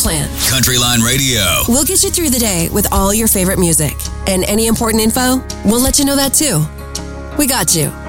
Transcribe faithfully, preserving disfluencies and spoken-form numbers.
plan. Countryline Radio. We'll get you through the day with all your favorite music. And any important info, we'll let you know that too. We got you.